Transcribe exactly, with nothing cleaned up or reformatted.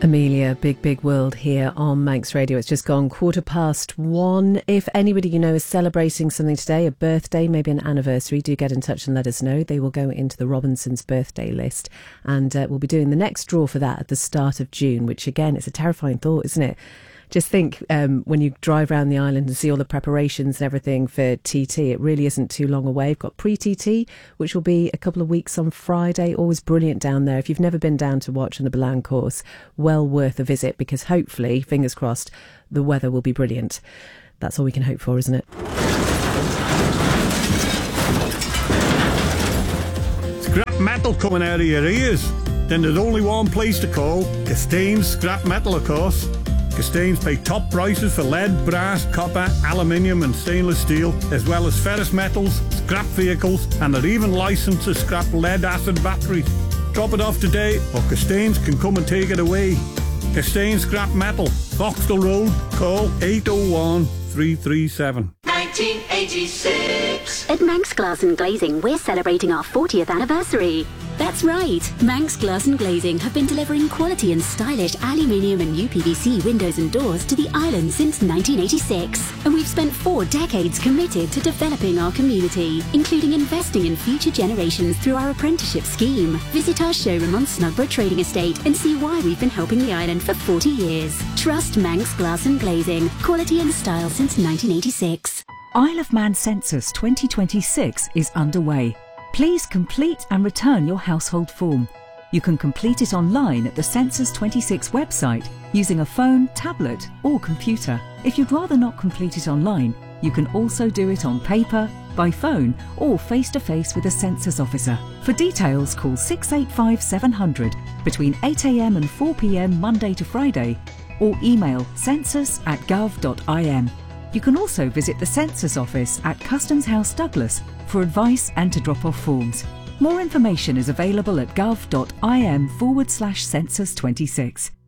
Amelia, Big Big World here on Manx Radio. It's just gone quarter past one. If anybody you know is celebrating something today, a birthday, maybe an anniversary, do get in touch and let us know. They will go into the Robinsons' birthday list, and uh, we'll be doing the next draw for that at the start of June, which again, it's a terrifying thought, isn't it? Just think um, when you drive around the island and see all the preparations and everything for T T, it really isn't too long away. We've got pre-T T, which will be a couple of weeks on Friday. Always brilliant down there. If you've never been down to watch on the Balan course, well worth a visit, because hopefully, fingers crossed, the weather will be brilliant. That's all we can hope for, isn't it? Scrap metal coming out of your ears? Then there's only one place to call. Castains Scrap Metal, of course. Castains pay top prices for lead, brass, copper, aluminium and stainless steel, as well as ferrous metals, scrap vehicles, and they're even licensed to scrap lead acid batteries. Drop it off today, or Castains can come and take it away. Castains Scrap Metal, Foxtel Road, call eight oh one, three three seven. nineteen eighty-six. At Manx Glass and Glazing, we're celebrating our fortieth anniversary. That's right, Manx Glass and Glazing have been delivering quality and stylish aluminium and U P V C windows and doors to the island since nineteen eighty-six. And we've spent four decades committed to developing our community, including investing in future generations through our apprenticeship scheme. Visit our showroom on Snugborough Trading Estate and see why we've been helping the island for forty years. Trust Manx Glass and Glazing, quality and style since nineteen eighty-six. Isle of Man Census twenty twenty-six is underway. Please complete and return your household form. You can complete it online at the Census twenty-six website using a phone, tablet or computer. If you'd rather not complete it online, you can also do it on paper, by phone or face-to-face with a census officer. For details, call six eight five seven hundred between eight a m and four p m Monday to Friday, or email census at gov dot i m. You can also visit the Census Office at Customs House Douglas for advice and to drop off forms. More information is available at gov dot i m forward slash census twenty-six.